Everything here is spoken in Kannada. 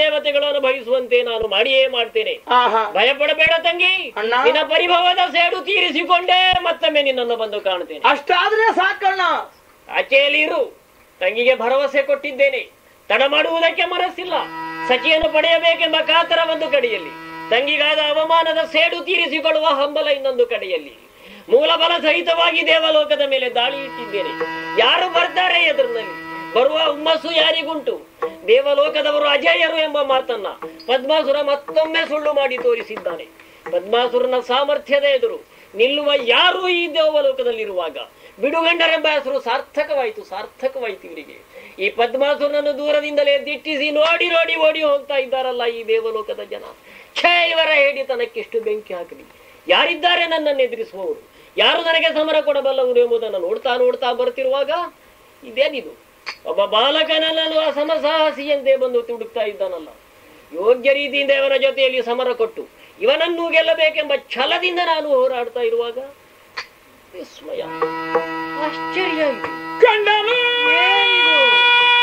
ದೇವತೆಗಳನ್ನು ಬಯಸುವಂತೆ ನಾನು ಮಾಡಿಯೇ ಮಾಡ್ತೇನೆ. ಭಯಪಡಬೇಡ ತಂಗಿ, ನಿನ್ನ ಪರಿಭವದ ಸೇಡು ತೀರಿಸಿಕೊಂಡೇ ಮತ್ತೊಮ್ಮೆ ನಿನ್ನನ್ನು ಬಂದು ಕಾಣ್ತೇನೆ. ಅಷ್ಟಾದ್ರೆ ಸಾಕಣ್ಣ. ಆಚೆಯಲ್ಲಿ ಇರು, ತಂಗಿಗೆ ಭರವಸೆ ಕೊಟ್ಟಿದ್ದೇನೆ. ತಡ ಮಾಡುವುದಕ್ಕೆ ಮನಸ್ಸಿಲ್ಲ. ಸಖಿಯನ್ನು ಪಡೆಯಬೇಕೆಂಬ ಕಾತರ ಒಂದು ಕಡೆಯಲ್ಲಿ, ತಂಗಿಗಾದ ಅವಮಾನದ ಸೇಡು ತೀರಿಸಿಕೊಳ್ಳುವ ಹಂಬಲ ಇನ್ನೊಂದು ಕಡೆಯಲ್ಲಿ, ಮೂಲ ಬಲ ಸಹಿತವಾಗಿ ದೇವಲೋಕದ ಮೇಲೆ ದಾಳಿ ಇಟ್ಟಿದ್ದೇನೆ. ಯಾರು ಬರ್ತಾರೆ ಎದುರಿನಲ್ಲಿ? ಬರುವ ಹುಮ್ಮಸ್ಸು ಯಾರಿಗುಂಟು? ದೇವಲೋಕದವರು ಅಜೇಯರು ಎಂಬ ಮಾತನ್ನ ಪದ್ಮಾಸುರ ಮತ್ತೊಮ್ಮೆ ಸುಳ್ಳು ಮಾಡಿ ತೋರಿಸಿದ್ದಾನೆ. ಪದ್ಮಾಸುರನ ಸಾಮರ್ಥ್ಯದ ಎದುರು ನಿಲ್ಲುವ ಯಾರು ಈ ದೇವಲೋಕದಲ್ಲಿರುವಾಗ ಬಿಡುಗಂಡರೆಂಬ ಹೆಸರು ಸಾರ್ಥಕವಾಯಿತು ಇವರಿಗೆ. ಈ ಪದ್ಮಾಸುರನನ್ನು ದೂರದಿಂದಲೇ ದಿಟ್ಟಿಸಿ ನೋಡಿ ನೋಡಿ ಓಡಿ ಹೋಗ್ತಾ ಇದ್ದಾರಲ್ಲ ಈ ದೇವಲೋಕದ ಜನ. ಇವರ ಹೇಡಿತನಕ್ಕೆಷ್ಟು ಬೆಂಕಿ ಹಾಕಲಿ. ಯಾರಿದ್ದಾರೆ ನನ್ನನ್ನು ಎದುರಿಸುವವರು? ಯಾರು ನನಗೆ ಸಮರ ಕೊಡಬಲ್ಲವರು ಎಂಬುದನ್ನು ನೋಡ್ತಾ ಬರ್ತಿರುವಾಗ ಇದೇನಿದು? ಒಬ್ಬ ಬಾಲಕನಲ್ಲೂ ಅಸಮಸಾಹಸಿಯಂತೆ ಬಂದು ತುಡುಕ್ತಾ ಇದ್ದಾನಲ್ಲ. ಯೋಗ್ಯ ರೀತಿಯಿಂದ ಇವನ ಜೊತೆಯಲ್ಲಿ ಸಮರ ಕೊಟ್ಟು ಇವನನ್ನು ಗೆಲ್ಲಬೇಕೆಂಬ ಛಲದಿಂದ ನಾನು ಹೋರಾಡ್ತಾ ಇರುವಾಗ ವಿಸ್ಮಯ, ಆಶ್ಚರ್ಯ.